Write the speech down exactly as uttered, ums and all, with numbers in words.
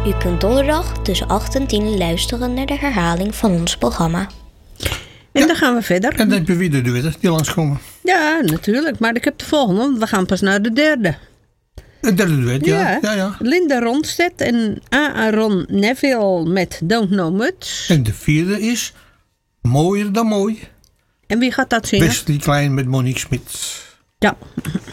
U kunt donderdag tussen acht en tien luisteren naar de herhaling van ons programma. En Ja. dan gaan we verder. En dan heb je weer de duetten die langskomen. Ja, natuurlijk. Maar ik heb de volgende, want we gaan pas naar de derde. Een derde duet, ja. Ja. ja, ja. Linda Ronstedt en Aaron Neville met Don't Know Much. En de vierde is Mooier dan mooi. En wie gaat dat zingen? Wesley Klein met Monique Smit. Ja.